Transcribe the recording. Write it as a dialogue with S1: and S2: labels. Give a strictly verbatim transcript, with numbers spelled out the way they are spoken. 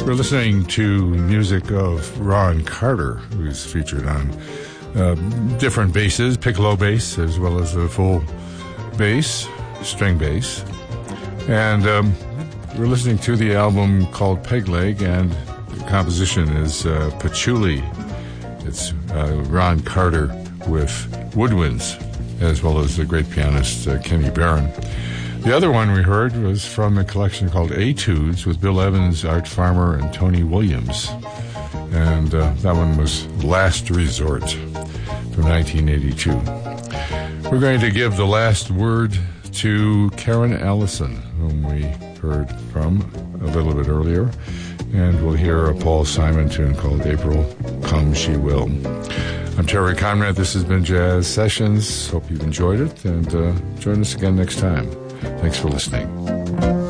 S1: We're listening to music of Ron Carter, who's featured on uh, different basses, piccolo bass, as well as a full bass, string bass. And um, we're listening to the album called Peg Leg, and the composition is uh, Patchouli. It's uh, Ron Carter with woodwinds, as well as the great pianist uh, Kenny Barron. The other one we heard was from a collection called Etudes with Bill Evans, Art Farmer, and Tony Williams. And uh, that one was Last Resort from nineteen eighty-two. We're going to give the last word to Karen Allison, whom we heard from a little bit earlier. And we'll hear a Paul Simon tune called April Come She Will. I'm Terry Conrad. This has been Jazz Sessions. Hope you've enjoyed it, and uh, join us again next time. Thanks for listening.